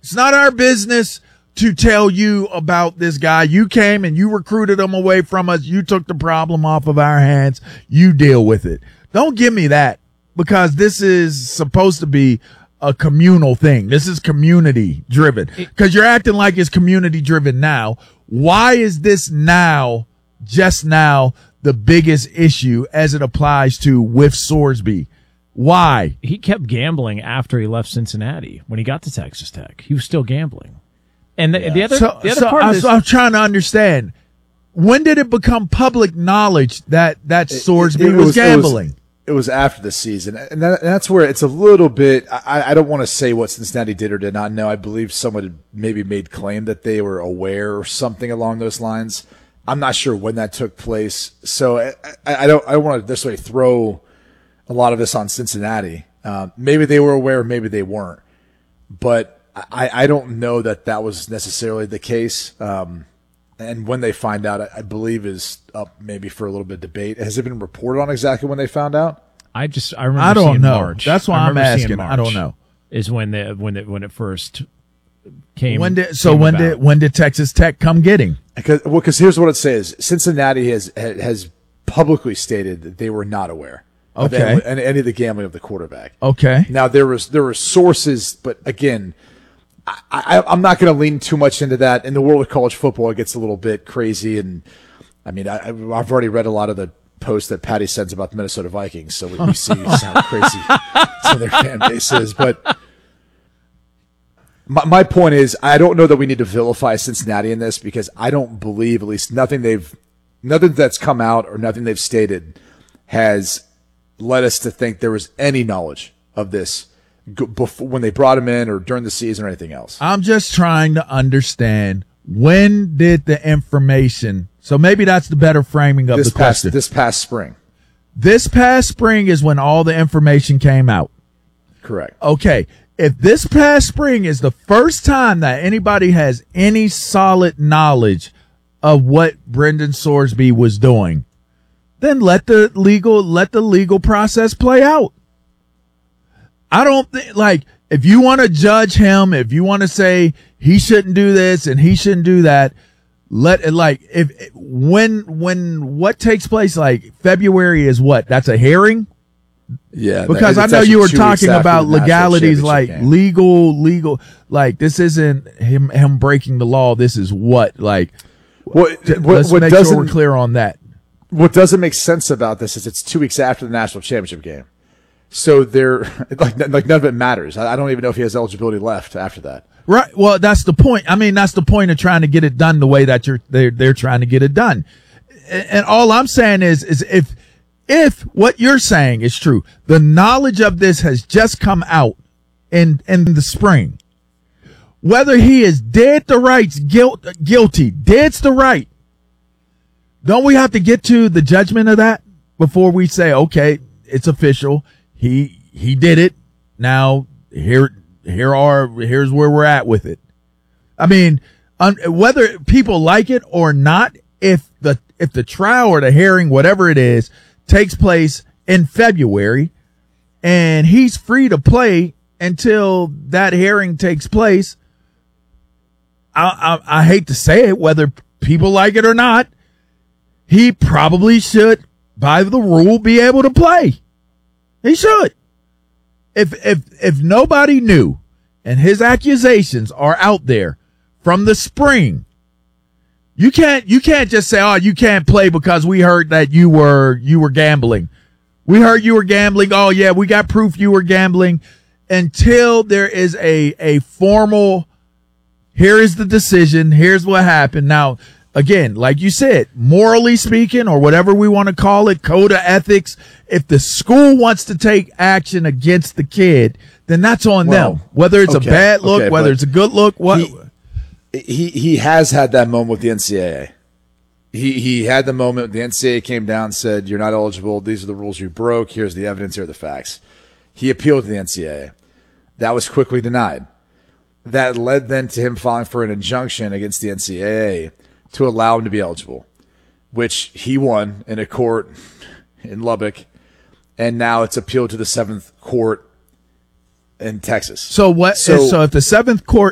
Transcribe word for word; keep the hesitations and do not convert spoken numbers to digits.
It's not our business to tell you about this guy. You came and you recruited him away from us. You took the problem off of our hands. You deal with it. Don't give me that, because this is supposed to be a communal thing. This is community driven, because you're acting like it's community driven now. Why is this now, just now, the biggest issue as it applies to with Sorsby? Why? He kept gambling after he left Cincinnati. When he got to Texas Tech, he was still gambling. And the, yeah. the other, so, the other so part I, of this, so I'm trying to understand. When did it become public knowledge that that Sorsby it, it, it was, was gambling? It was, it was after the season, and, that, and that's where it's a little bit. I, I don't want to say what Cincinnati did or did not know. I believe someone had maybe made claim that they were aware or something along those lines. I'm not sure when that took place, so I, I, I don't. I don't want to this way throw a lot of this on Cincinnati. Um, maybe they were aware, maybe they weren't, but I, I don't know that that was necessarily the case. Um, and when they find out, I, I believe is up maybe for a little bit of debate. Has it been reported on exactly when they found out? I just I remember. I don't seeing know. March. That's why I I'm asking. March I don't know. Is when the when it when it first came. When did so came when about. did when did Texas Tech come get him? Because well, because here's what it says: Cincinnati has has publicly stated that they were not aware. Okay. Of any, any of the gambling of the quarterback. Okay. Now there was there were sources, but again, I, I I'm not going to lean too much into that. In the world of college football, it gets a little bit crazy, and I mean, I, I've already read a lot of the posts that Patty sends about the Minnesota Vikings, so we, we see how crazy some of their fan base is. But my my point is, I don't know that we need to vilify Cincinnati in this, because I don't believe, at least nothing they've nothing that's come out or nothing they've stated has led us to think there was any knowledge of this before, when they brought him in or during the season or anything else. I'm just trying to understand, when did the information, so maybe that's the better framing of this the past, question. This past spring. This past spring is when all the information came out. Correct. Okay. If this past spring is the first time that anybody has any solid knowledge of what Brendan Sorsby was doing, then let the legal let the legal process play out. I don't think, like, if you want to judge him, if you want to say he shouldn't do this and he shouldn't do that, let it, like, if when when what takes place, like February is what? That's a hearing? Yeah, because I know you were talking about legalities, like game. legal, legal, like this isn't him him breaking the law. This is what, like, what, what, let's what make doesn't, sure we're clear on that. What doesn't make sense about this is it's two weeks after the national championship game, so they're like like none of it matters. I, I don't even know if he has eligibility left after that. Right. Well, that's the point. I mean, that's the point of trying to get it done the way that you're they're they're trying to get it done. And, and all I'm saying is is if. If what you're saying is true, the knowledge of this has just come out in, in the spring, whether he is dead to rights, guilt, guilty, dead's to right, don't we have to get to the judgment of that before we say, okay, it's official. He, he did it. Now here, here are, here's where we're at with it. I mean, un, whether people like it or not, if the, if the trial or the hearing, whatever it is, takes place in February and he's free to play until that hearing takes place, I, I, I hate to say it, whether people like it or not, he probably should, by the rule, be able to play. He should. If, if, if nobody knew and his accusations are out there from the spring, You can't, you can't just say, oh, you can't play because we heard that you were, you were gambling. We heard you were gambling. Oh yeah, we got proof you were gambling, until there is a, a formal, here is the decision. Here's what happened. Now, again, like you said, morally speaking, or whatever we want to call it, code of ethics, if the school wants to take action against the kid, then that's on well, them. Whether it's okay, a bad look, okay, whether it's a good look, what. He, He he has had that moment with the N C double A. He he had the moment the N C double A came down and said, you're not eligible. These are the rules you broke. Here's the evidence. Here are the facts. He appealed to the N C double A. That was quickly denied. That led then to him filing for an injunction against the N C double A to allow him to be eligible, which he won in a court in Lubbock, and now it's appealed to the Seventh Court in Texas. So what? So, so if the Seventh Court